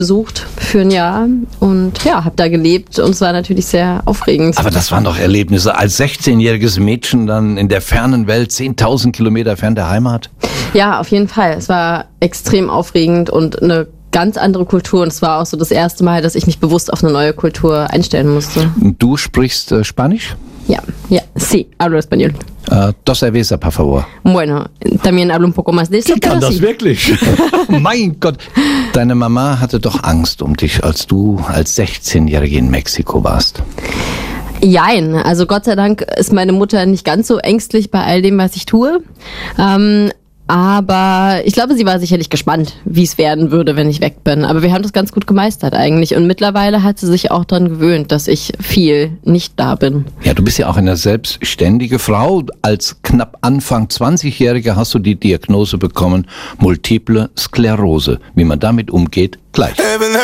besucht für ein Jahr und ja, habe da gelebt und es war natürlich sehr aufregend. Aber das waren doch Erlebnisse als 16-jähriges Mädchen dann in der fernen Welt, 10.000 Kilometer fern der Heimat? Ja, auf jeden Fall. Es war extrem aufregend und eine ganz andere Kultur und es war auch so das erste Mal, dass ich mich bewusst auf eine neue Kultur einstellen musste. Du sprichst Spanisch? Ja, sí, hablo español. Dos cerveza, por favor. Bueno, también hablo un poco más de eso, Die kann pero das sí. wirklich. Mein Gott. Deine Mama hatte doch Angst um dich, als du als 16-Jährige in Mexiko warst. Jein, also Gott sei Dank ist meine Mutter nicht ganz so ängstlich bei all dem, was ich tue. Aber ich glaube, sie war sicherlich gespannt, wie es werden würde, wenn ich weg bin. Aber wir haben das ganz gut gemeistert eigentlich. Und mittlerweile hat sie sich auch daran gewöhnt, dass ich viel nicht da bin. Ja, du bist ja auch eine selbstständige Frau. Als knapp Anfang 20-Jährige hast du die Diagnose bekommen, Multiple Sklerose. Wie man damit umgeht, gleich.